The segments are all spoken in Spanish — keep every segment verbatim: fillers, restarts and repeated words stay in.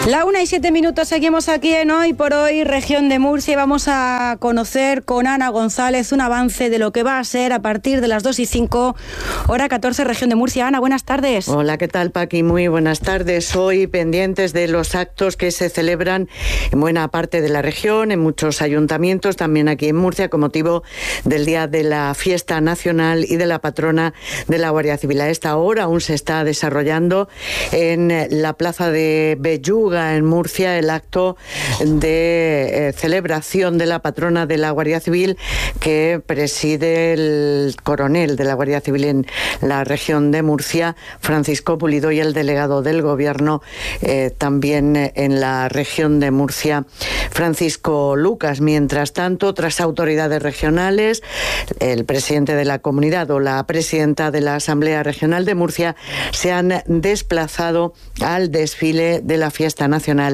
La una y siete minutos, seguimos aquí en Hoy por Hoy, región de Murcia, y vamos a conocer con Ana González un avance de lo que va a ser a partir de las dos y cinco, hora catorce, región de Murcia. Ana, buenas tardes. Hola, ¿qué tal, Paqui? Muy buenas tardes. Hoy pendientes de los actos que se celebran en buena parte de la región, en muchos ayuntamientos, también aquí en Murcia, con motivo del Día de la Fiesta Nacional y de la Patrona de la Guardia Civil. A esta hora aún se está desarrollando en la plaza de Belluga, en Murcia, el acto de eh, celebración de la patrona de la Guardia Civil que preside el coronel de la Guardia Civil en la región de Murcia, Francisco Pulido, y el delegado del Gobierno eh, también en la región de Murcia, Francisco Lucas. Mientras tanto, otras autoridades regionales, el presidente de la comunidad o la presidenta de la Asamblea Regional de Murcia, se han desplazado al desfile de la fiesta nacional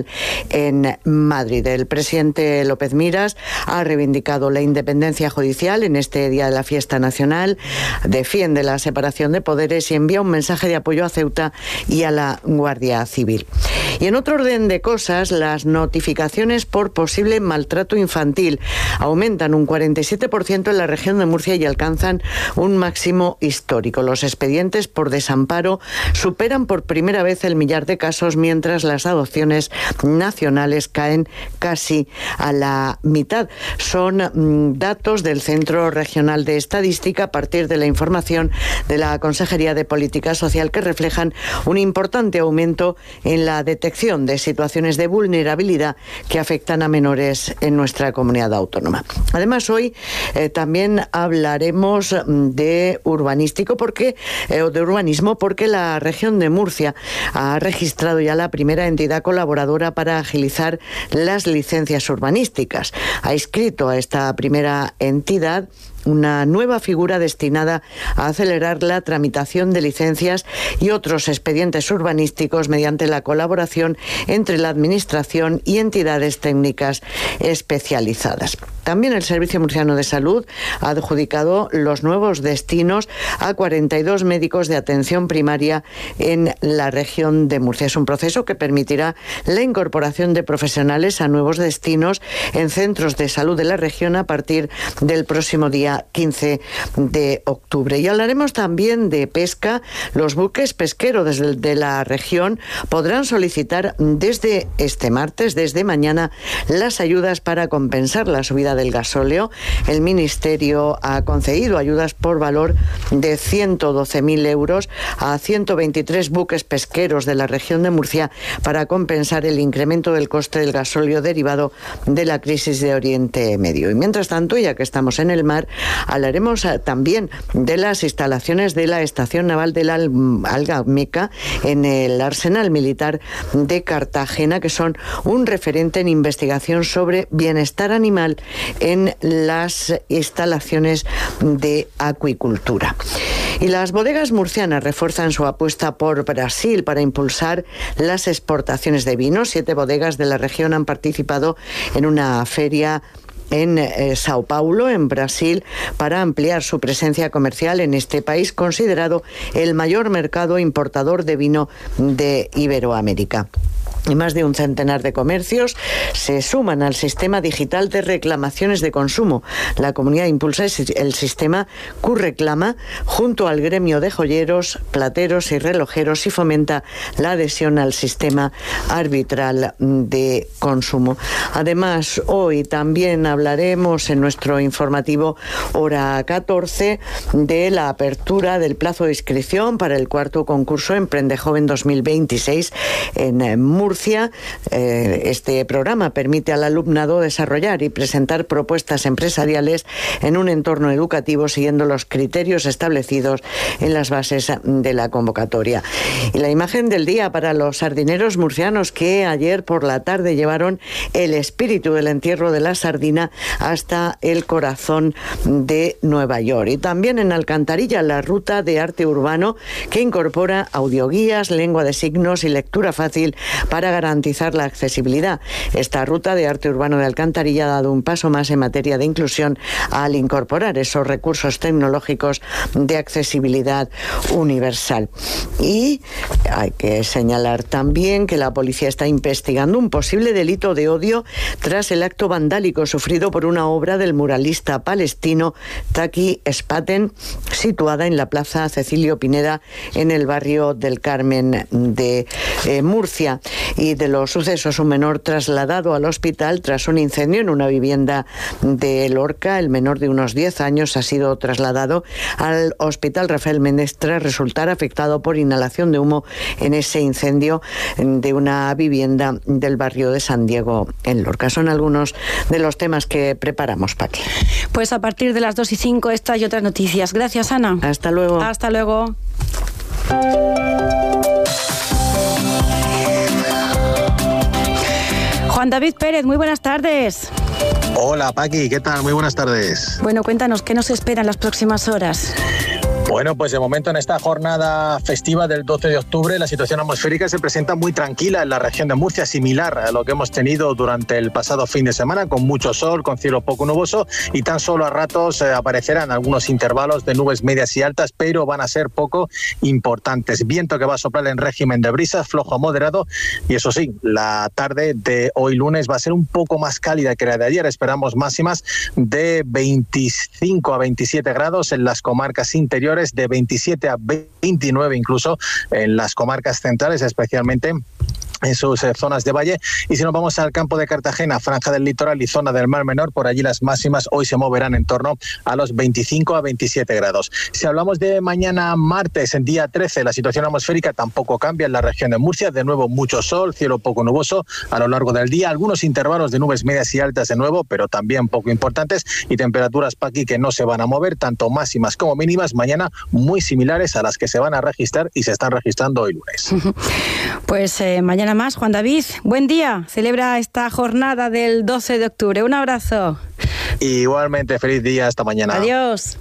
en Madrid. El presidente López Miras ha reivindicado la independencia judicial en este día de la fiesta nacional, defiende la separación de poderes y envía un mensaje de apoyo a Ceuta y a la Guardia Civil. Y en otro orden de cosas, las notificaciones por posible maltrato infantil aumentan un cuarenta y siete por ciento en la región de Murcia y alcanzan un máximo histórico. Los expedientes por desamparo superan por primera vez el millar de casos, mientras las adopciones nacionales caen casi a la mitad. Son mm, datos del Centro Regional de Estadística a partir de la información de la Consejería de Política Social, que reflejan un importante aumento en la detección de situaciones de vulnerabilidad que afectan a menores en nuestra comunidad autónoma. Además, hoy eh, también hablaremos de urbanístico porque eh, o de urbanismo porque la región de Murcia ha registrado ya la primera entidad colaboradora para agilizar las licencias urbanísticas. Ha inscrito a esta primera entidad una nueva figura destinada a acelerar la tramitación de licencias y otros expedientes urbanísticos mediante la colaboración entre la Administración y entidades técnicas especializadas. También el Servicio Murciano de Salud ha adjudicado los nuevos destinos a cuarenta y dos médicos de atención primaria en la región de Murcia. Es un proceso que permitirá la incorporación de profesionales a nuevos destinos en centros de salud de la región a partir del próximo día quince de octubre. Y hablaremos también de pesca. Los buques pesqueros desde de la región podrán solicitar desde este martes, desde mañana, las ayudas para compensar la subida del gasóleo. El Ministerio ha concedido ayudas por valor de ciento doce mil euros a ciento veintitrés buques pesqueros de la región de Murcia para compensar el incremento del coste del gasóleo derivado de la crisis de Oriente Medio. Y mientras tanto, ya que estamos en el mar, hablaremos también de las instalaciones de la Estación Naval de la Algameca en el Arsenal Militar de Cartagena, que son un referente en investigación sobre bienestar animal en las instalaciones de acuicultura. Y las bodegas murcianas refuerzan su apuesta por Brasil para impulsar las exportaciones de vino. Siete bodegas de la región han participado en una feria en eh, Sao Paulo, en Brasil, para ampliar su presencia comercial en este país, considerado el mayor mercado importador de vino de Iberoamérica. Y más de un centenar de comercios se suman al sistema digital de reclamaciones de consumo. La comunidad impulsa el sistema Q-Reclama junto al gremio de joyeros, plateros y relojeros y fomenta la adhesión al sistema arbitral de consumo. Además, hoy también hablaremos en nuestro informativo hora catorce de la apertura del plazo de inscripción para el cuarto concurso Emprende Joven dos mil veintiséis en Murcia. Este programa permite al alumnado desarrollar y presentar propuestas empresariales en un entorno educativo siguiendo los criterios establecidos en las bases de la convocatoria. Y la imagen del día para los sardineros murcianos, que ayer por la tarde llevaron el espíritu del entierro de la sardina hasta el corazón de Nueva York. Y también en Alcantarilla, la ruta de arte urbano, que incorpora audioguías, lengua de signos y lectura fácil para para garantizar la accesibilidad. Esta ruta de arte urbano de Alcantarilla ha dado un paso más en materia de inclusión al incorporar esos recursos tecnológicos de accesibilidad universal. Y hay que señalar también que la policía está investigando un posible delito de odio tras el acto vandálico sufrido por una obra del muralista palestino Taki Spaten, situada en la Plaza Cecilio Pineda, en el barrio del Carmen de eh, Murcia. Y de los sucesos, un menor trasladado al hospital tras un incendio en una vivienda de Lorca. El menor de unos diez años ha sido trasladado al hospital Rafael Méndez tras resultar afectado por inhalación de humo en ese incendio de una vivienda del barrio de San Diego en Lorca. Son algunos de los temas que preparamos, Paqui. Pues a partir de las dos y cinco, estas y otras noticias. Gracias, Ana. Hasta luego. Hasta luego. Juan David Pérez, muy buenas tardes. Hola, Paqui, ¿qué tal? Muy buenas tardes. Bueno, cuéntanos, ¿qué nos espera en las próximas horas? Bueno, pues de momento en esta jornada festiva del doce de octubre la situación atmosférica se presenta muy tranquila en la región de Murcia, similar a lo que hemos tenido durante el pasado fin de semana, con mucho sol, con cielo poco nuboso, y tan solo a ratos eh, aparecerán algunos intervalos de nubes medias y altas, pero van a ser poco importantes. Viento que va a soplar en régimen de brisas, flojo a moderado, y eso sí, la tarde de hoy lunes va a ser un poco más cálida que la de ayer. Esperamos máximas de veinticinco a veintisiete grados en las comarcas interiores, de veintisiete a veintinueve incluso en las comarcas centrales, especialmente en sus eh, zonas de valle. Y si nos vamos al campo de Cartagena, franja del litoral y zona del Mar Menor, por allí las máximas hoy se moverán en torno a los veinticinco a veintisiete grados. Si hablamos de mañana martes, en día trece, la situación atmosférica tampoco cambia en la región de Murcia. De nuevo mucho sol, cielo poco nuboso a lo largo del día, algunos intervalos de nubes medias y altas de nuevo, pero también poco importantes, y temperaturas, Paqui, que no se van a mover, tanto máximas como mínimas, mañana muy similares a las que se van a registrar y se están registrando hoy lunes. Pues eh, mañana más, Juan David. Buen día. Celebra esta jornada del doce de octubre. Un abrazo. Igualmente, feliz día. Hasta mañana. Adiós.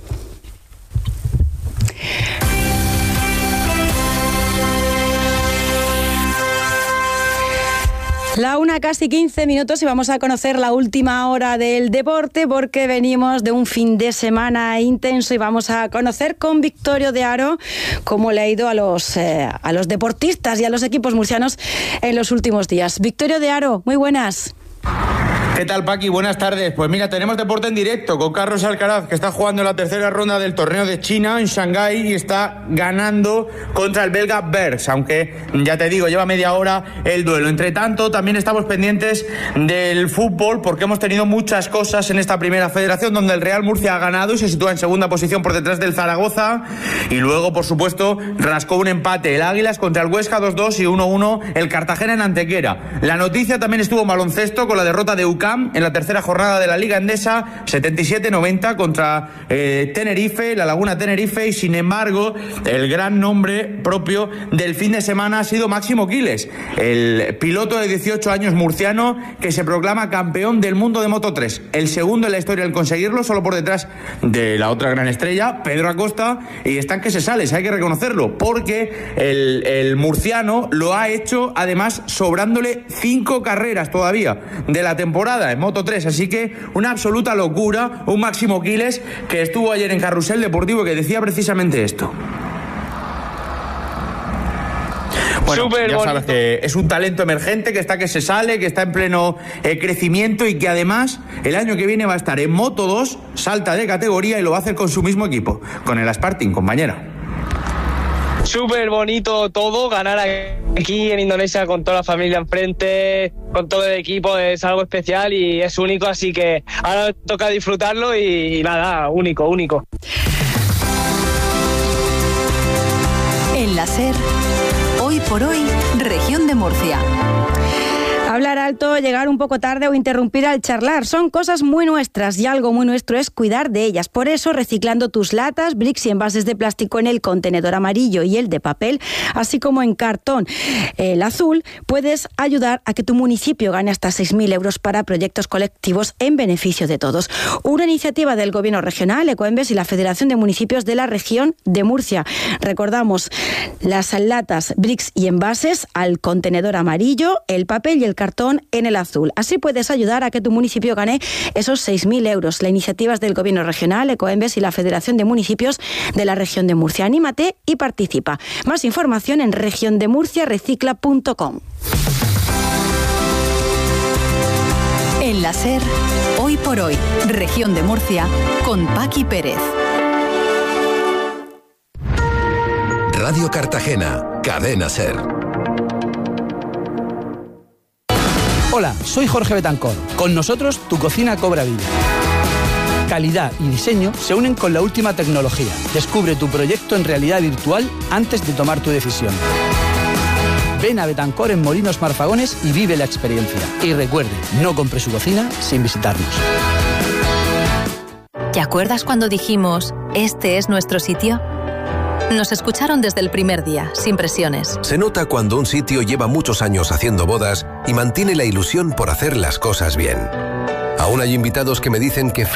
La una, casi quince minutos, y vamos a conocer la última hora del deporte, porque venimos de un fin de semana intenso y vamos a conocer con Victorio de Aro cómo le ha ido a los, eh, a los deportistas y a los equipos murcianos en los últimos días. Victorio de Aro, muy buenas. ¿Qué tal, Paqui? Buenas tardes. Pues mira, tenemos deporte en directo con Carlos Alcaraz, que está jugando la tercera ronda del torneo de China en Shanghái y está ganando contra el belga Bergs, aunque ya te digo, lleva media hora el duelo. Entre tanto, también estamos pendientes del fútbol, porque hemos tenido muchas cosas en esta primera federación, donde el Real Murcia ha ganado y se sitúa en segunda posición por detrás del Zaragoza, y luego, por supuesto, rascó un empate el Águilas contra el Huesca dos dos y uno uno el Cartagena en Antequera. La noticia también estuvo en baloncesto con la derrota de U C A M en la tercera jornada de la Liga Endesa, setenta y siete noventa contra eh, Tenerife, la Laguna Tenerife, y sin embargo el gran nombre propio del fin de semana ha sido Máximo Quiles, el piloto de dieciocho años murciano que se proclama campeón del mundo de Moto tres, el segundo en la historia en conseguirlo, solo por detrás de la otra gran estrella, Pedro Acosta, y están que se sale, hay que reconocerlo, porque el, el murciano lo ha hecho además sobrándole cinco carreras todavía de la temporada en Moto tres, así que una absoluta locura, un Máximo Quiles que estuvo ayer en Carrusel Deportivo y que decía precisamente esto. Bueno, Super ya bonito. Sabes que es un talento emergente que está que se sale, que está en pleno eh, crecimiento, y que además el año que viene va a estar en Moto dos, salta de categoría y lo va a hacer con su mismo equipo, con el Sparting, compañera. Súper bonito todo, ganar aquí en Indonesia con toda la familia enfrente, con todo el equipo, es algo especial y es único, así que ahora toca disfrutarlo y, y nada, único, único. En la SER, hoy por hoy, región de Murcia. Hablar alto, llegar un poco tarde o interrumpir al charlar son cosas muy nuestras y algo muy nuestro es cuidar de ellas. Por eso, reciclando tus latas, bricks y envases de plástico en el contenedor amarillo y el de papel, así como en cartón, el azul, puedes ayudar a que tu municipio gane hasta seis mil euros para proyectos colectivos en beneficio de todos. Una iniciativa del Gobierno regional, Ecoembes y la Federación de Municipios de la Región de Murcia. Recordamos las latas, bricks y envases al contenedor amarillo, el papel y el cartón en el azul. Así puedes ayudar a que tu municipio gane esos seis mil euros. La iniciativa es del Gobierno regional, Ecoembes y la Federación de Municipios de la Región de Murcia. Anímate y participa. Más información en región de murcia recicla punto com. En la SER, hoy por hoy, Región de Murcia, con Paqui Pérez. Radio Cartagena, Cadena SER. Hola, soy Jorge Betancor. Con nosotros, tu cocina cobra vida. Calidad y diseño se unen con la última tecnología. Descubre tu proyecto en realidad virtual antes de tomar tu decisión. Ven a Betancor en Molinos Marfagones y vive la experiencia. Y recuerde, no compre su cocina sin visitarnos. ¿Te acuerdas cuando dijimos, este es nuestro sitio? Nos escucharon desde el primer día, sin presiones. Se nota cuando un sitio lleva muchos años haciendo bodas y mantiene la ilusión por hacer las cosas bien. Aún hay invitados que me dicen que